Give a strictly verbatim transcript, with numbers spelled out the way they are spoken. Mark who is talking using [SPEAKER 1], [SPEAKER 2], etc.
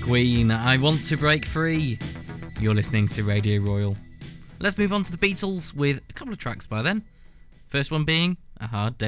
[SPEAKER 1] Queen, I Want to Break Free. You're listening to Radio Royal. Let's move on to the Beatles with a couple of tracks by them. First one being A Hard Day.